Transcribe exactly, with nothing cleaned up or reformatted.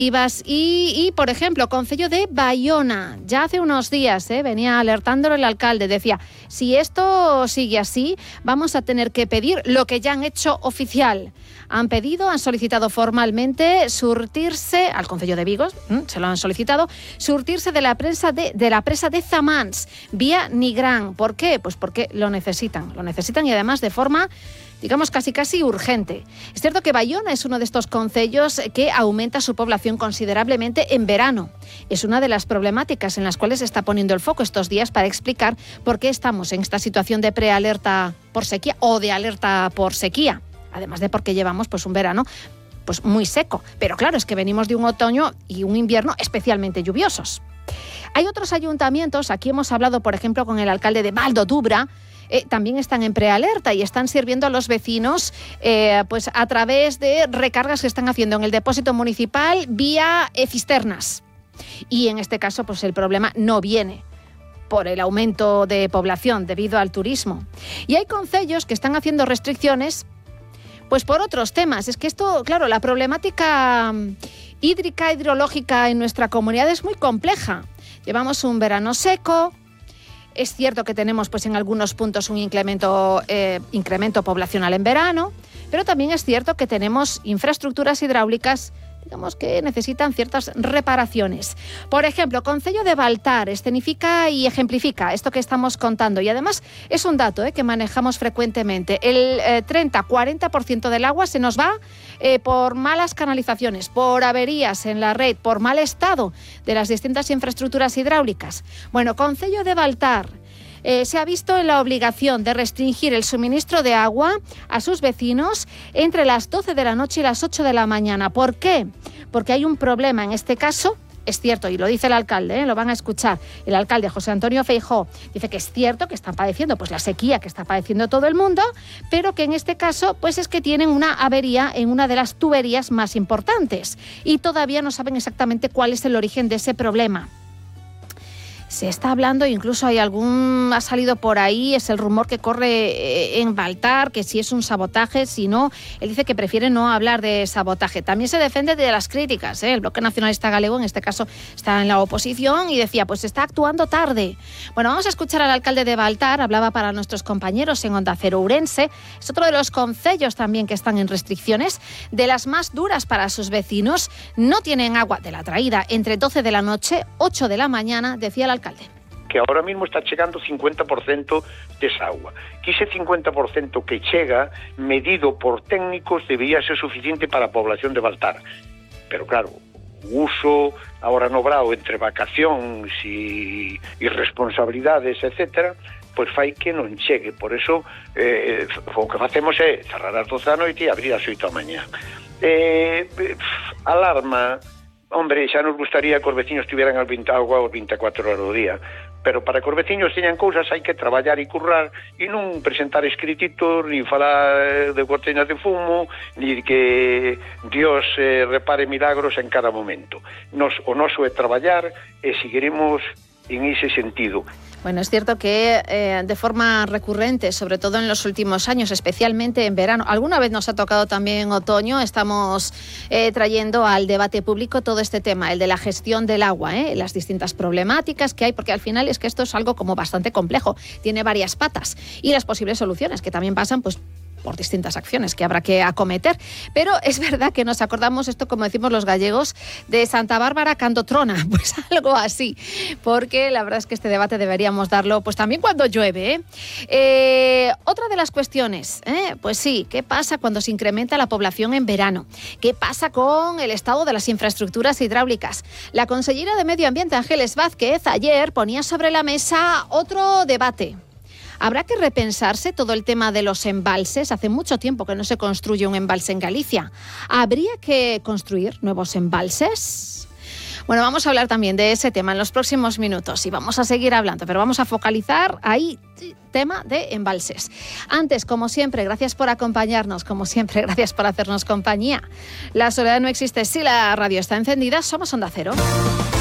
Y, y, por ejemplo, Concello de Bayona, ya hace unos días eh, venía alertándolo el alcalde, decía, si esto sigue así, vamos a tener que pedir lo que ya han hecho oficial. Han pedido, han solicitado formalmente surtirse, al Concello de Vigo, se lo han solicitado, surtirse de la, presa de, de la presa de Zamans, vía Nigrán. ¿Por qué? Pues porque lo necesitan, lo necesitan y además de forma, digamos, casi casi urgente. Es cierto que Bayona es uno de estos concellos que aumenta su población considerablemente en verano. Es una de las problemáticas en las cuales se está poniendo el foco estos días para explicar por qué estamos en esta situación de prealerta por sequía o de alerta por sequía. Además de porque llevamos pues un verano pues muy seco. Pero claro, es que venimos de un otoño y un invierno especialmente lluviosos. Hay otros ayuntamientos, aquí hemos hablado por ejemplo con el alcalde de Val d'Odubra, Eh, también están en prealerta y están sirviendo a los vecinos eh, pues a través de recargas que están haciendo en el depósito municipal vía eh, cisternas. Y en este caso pues el problema no viene por el aumento de población debido al turismo. Y hay concellos que están haciendo restricciones pues por otros temas. Es que esto, claro, la problemática hídrica, hidrológica en nuestra comunidad es muy compleja. Llevamos un verano seco. Es cierto que tenemos pues, en algunos puntos un incremento, eh, incremento poblacional en verano, pero también es cierto que tenemos infraestructuras hidráulicas, digamos, que necesitan ciertas reparaciones. Por ejemplo, Concello de Baltar escenifica y ejemplifica esto que estamos contando y además es un dato eh, que manejamos frecuentemente. El eh, treinta a cuarenta por ciento del agua se nos va eh, por malas canalizaciones, por averías en la red, por mal estado de las distintas infraestructuras hidráulicas. Bueno, Concello de Baltar Eh, se ha visto en la obligación de restringir el suministro de agua a sus vecinos entre las doce de la noche y las ocho de la mañana. ¿Por qué? Porque hay un problema en este caso. Es cierto, y lo dice el alcalde, ¿eh? Lo van a escuchar. El alcalde José Antonio Feijóo dice que es cierto que están padeciendo pues, la sequía que está padeciendo todo el mundo, pero que en este caso pues, es que tienen una avería en una de las tuberías más importantes y todavía no saben exactamente cuál es el origen de ese problema. Se está hablando, incluso hay algún, ha salido por ahí, es el rumor que corre en Baltar, que si es un sabotaje, si no, él dice que prefiere no hablar de sabotaje. También se defiende de las críticas, ¿eh? El Bloque Nacionalista Galego, en este caso, está en la oposición y decía, pues está actuando tarde. Bueno, vamos a escuchar al alcalde de Baltar, hablaba para nuestros compañeros en Onda Cero Ourense, es otro de los concellos también que están en restricciones, de las más duras para sus vecinos, no tienen agua de la traída entre doce de la noche, ocho de la mañana, decía el alcalde. Que ahora mismo está chegando cincuenta por ciento de esa agua. Que ese cincuenta por ciento que chega, medido por técnicos, debería ser suficiente para a población de Baltar. Pero claro, o uso ahora no brao entre vacacións e irresponsabilidades, etcétera, pois fai que non chegue. Por eso, eh, o que facemos é cerrar as doce da noite e abrir as oito da mañá. Eh, alarma... Hombre, xa nos gustaría que os veciños tiveran agua os veinticuatro horas do día, pero para que os veciños teñan cousas hai que traballar e currar e non presentar escrititos, ni falar de cortinas de fumo, ni que Dios eh, repare milagros en cada momento. Nos, o noso é traballar e seguiremos en ese sentido. Bueno, es cierto que eh, de forma recurrente, sobre todo en los últimos años, especialmente en verano, alguna vez nos ha tocado también en otoño, estamos eh, trayendo al debate público todo este tema, el de la gestión del agua, ¿eh? Las distintas problemáticas que hay, porque al final es que esto es algo como bastante complejo, tiene varias patas y las posibles soluciones que también pasan pues por distintas acciones que habrá que acometer. Pero es verdad que nos acordamos esto, como decimos los gallegos, de Santa Bárbara cando trona, pues algo así, porque la verdad es que este debate deberíamos darlo pues también cuando llueve, ¿eh? Eh, otra de las cuestiones, ¿eh? Pues sí, ¿qué pasa cuando se incrementa la población en verano? ¿Qué pasa con el estado de las infraestructuras hidráulicas? La consellera de Medio Ambiente, Ángeles Vázquez, ayer ponía sobre la mesa otro debate. ¿Habrá que repensarse todo el tema de los embalses? Hace mucho tiempo que no se construye un embalse en Galicia. ¿Habría que construir nuevos embalses? Bueno, vamos a hablar también de ese tema en los próximos minutos y vamos a seguir hablando, pero vamos a focalizar ahí tema de embalses. Antes, como siempre, gracias por acompañarnos, como siempre, gracias por hacernos compañía. La soledad no existe si la radio está encendida. Somos Onda Cero.